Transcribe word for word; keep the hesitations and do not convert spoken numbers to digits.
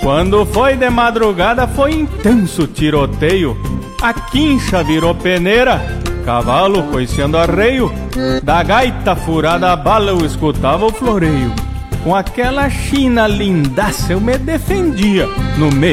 Quando foi de madrugada foi intenso tiroteio. A quincha virou peneira, cavalo coiceando arreio. Da gaita furada a bala eu escutava o floreio. Com aquela china lindaça eu me defendia no meio